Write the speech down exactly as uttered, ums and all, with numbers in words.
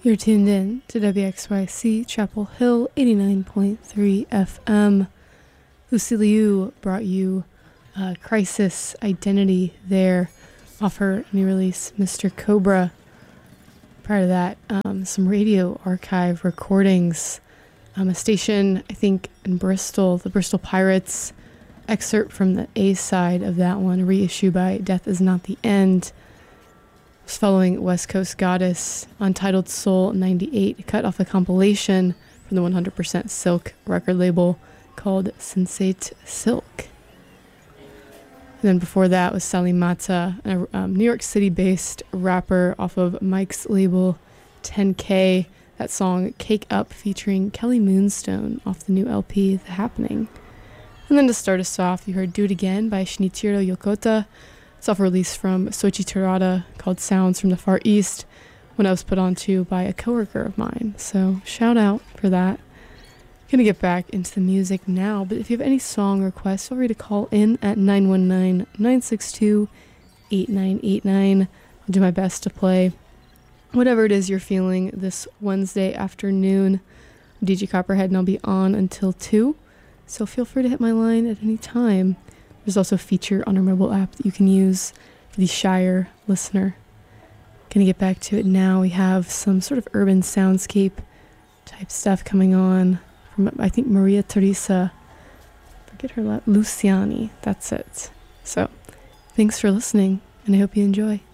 You're tuned in to W X Y C Chapel Hill eighty-nine point three F M. Lucy Liu brought you uh, Crisis Identity there off her new release, Mister Cobra. Prior to that, um, some radio archive recordings. Um, a station, I think, in Bristol, the Bristol Pirates, excerpt from the A side of that one, reissue by Death Is Not the End. Was following West Coast Goddess, Untitled Soul ninety-eight, cut off a compilation from the one hundred percent Silk record label called Sensate Silk. And then before that was Sally Mata, a um, New York City-based rapper off of Mike's label ten K. That song Cake Up featuring Kelly Moonstone off the new L P The Happening. And then to start us off, you heard Do It Again by Shinichiro Yokota. It's off a release from Soichi Terada called Sounds from the Far East, when I was put onto by a coworker of mine. So shout out for that. Gonna get back into the music now, but if you have any song requests, feel free to call in at nine one nine, nine six two, eight nine eight nine. I'll do my best to play whatever it is you're feeling this Wednesday afternoon. I'm D J Copperhead and I'll be on until two, so feel free to hit my line at any time. There's also a feature on our mobile app that you can use for the Shire listener. Gonna get back to it now. We have some sort of urban soundscape type stuff coming on from, I think, Maria Teresa. Forget her, la- Luciani. That's it. So, thanks for listening, and I hope you enjoy.